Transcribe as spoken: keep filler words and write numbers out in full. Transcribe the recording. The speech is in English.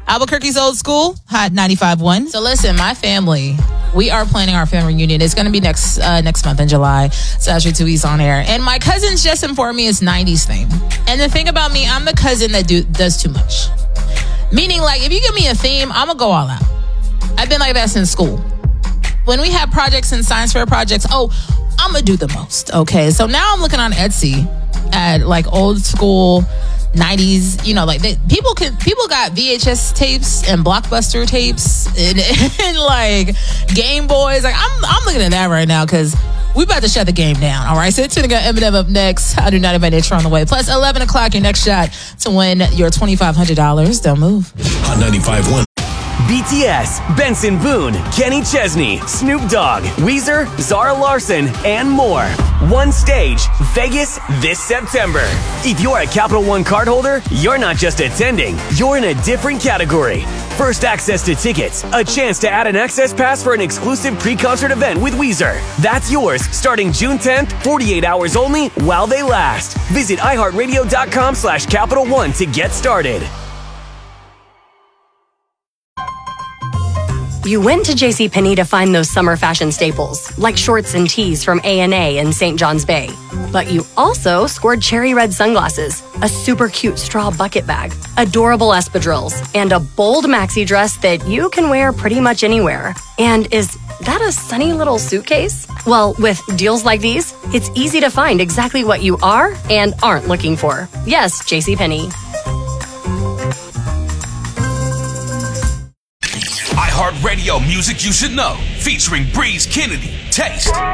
Albuquerque's Old School, Hot ninety-five point one. So listen, my family, we are planning our family reunion. It's going to be next uh, next month in July. So Ashley Tui's on air. And my cousins just informed me it's nineties theme. And the thing about me, I'm the cousin that do does too much. Meaning, like, if you give me a theme, I'm going to go all out. I've been like that since school. When we have projects and science fair projects, oh, I'm going to do the most. Okay, so now I'm looking on Etsy at, like, old school nineties, you know, like they, people can people got V H S tapes and Blockbuster tapes and, and like Game Boys. Like I'm I'm looking at that right now because we about to shut the game down. All right, so it's gonna got Eminem up next. I do not have nature on the way. Plus eleven o'clock, your next shot to win your twenty-five hundred dollars. Don't move. Hot ninety-five point one. B T S, Benson Boone, Kenny Chesney, Snoop Dogg, Weezer, Zara Larson, and more. One stage, Vegas this September. If you're a Capital One cardholder, you're not just attending, you're in a different category. First access to tickets, a chance to add an access pass for an exclusive pre-concert event with Weezer. That's yours starting June tenth, forty-eight hours only while they last. Visit iHeartRadio.com slash Capital One to get started. You went to JCPenney to find those summer fashion staples, like shorts and tees from A and A in Saint John's Bay. But you also scored cherry red sunglasses, a super cute straw bucket bag, adorable espadrilles, and a bold maxi dress that you can wear pretty much anywhere. And is that a sunny little suitcase? Well, with deals like these, it's easy to find exactly what you are and aren't looking for. Yes, JCPenney. iHeartRadio music you should know, featuring Breeze Kennedy, Taste.